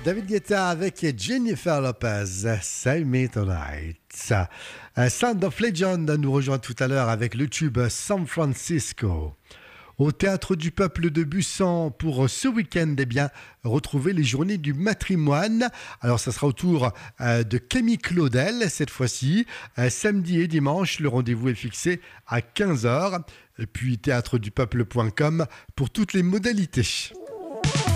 David Guetta avec Jennifer Lopez, Save Me Tonight. Sound of Legend nous rejoint tout à l'heure avec le tube San Francisco. Au Théâtre du Peuple de Bussan pour ce week-end, eh bien, retrouvez les journées du matrimoine. Alors, ça sera au tour de Camille Claudel cette fois-ci. Samedi et dimanche, le rendez-vous est fixé à 15h. Et puis, théâtredupeuple.com pour toutes les modalités.